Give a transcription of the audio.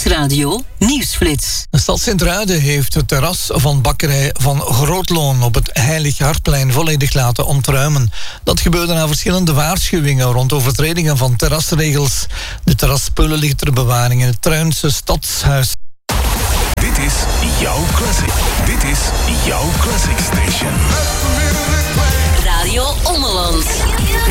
Nieuwsradio Nieuwsflits. De stad Sint-Truiden heeft het terras van bakkerij Van Grootloon op het Heilig Hartplein volledig laten ontruimen. Dat gebeurde na verschillende waarschuwingen rond overtredingen van terrasregels. De terraspullen liggen ter bewaring in het Truinse stadshuis. Dit is jouw classic. Dit is jouw classic station. Radio Ommeland.